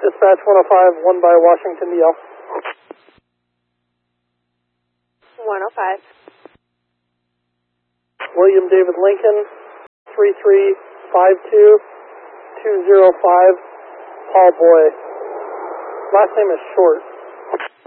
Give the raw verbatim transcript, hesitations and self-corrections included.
Dispatch one oh five, one by Washington, D L. one oh five. William David Lincoln, three three five two two zero five, Paul Boy. Last name is Short.